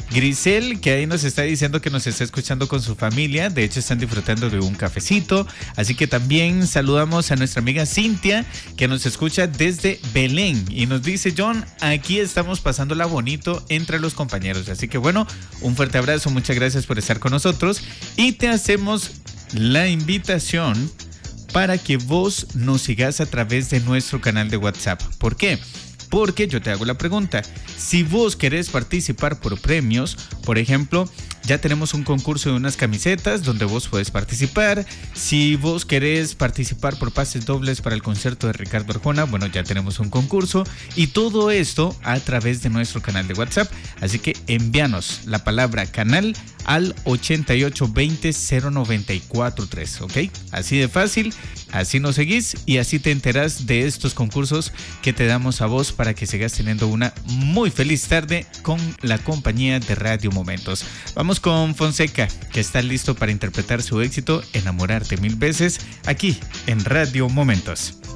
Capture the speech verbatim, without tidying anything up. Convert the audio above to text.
Grisel, que ahí nos está diciendo que nos está escuchando con su familia. De hecho, están disfrutando de un cafecito. Así que también saludamos a nuestra amiga Cintia, que nos escucha desde Belén. Y nos dice, John, aquí estamos pasándola bonito entre los compañeros. Así que bueno, un fuerte abrazo. Muchas gracias por estar con nosotros. Y te hacemos la invitación para que vos nos sigas a través de nuestro canal de WhatsApp. ¿Por qué? Porque yo te hago la pregunta, si vos querés participar por premios, por ejemplo, ya tenemos un concurso de unas camisetas donde vos podés participar. Si vos querés participar por pases dobles para el concierto de Ricardo Arjona, bueno, ya tenemos un concurso y todo esto a través de nuestro canal de WhatsApp. Así que envíanos la palabra canal al ochenta y ocho veinte cero noventa y cuatro tres, ¿ok? Así de fácil, así nos seguís y así te enterás de estos concursos que te damos a vos para que sigas teniendo una muy feliz tarde con la compañía de Radio Momentos. Vamos con Fonseca, que está listo para interpretar su éxito Enamorarte Mil Veces aquí en Radio Momentos.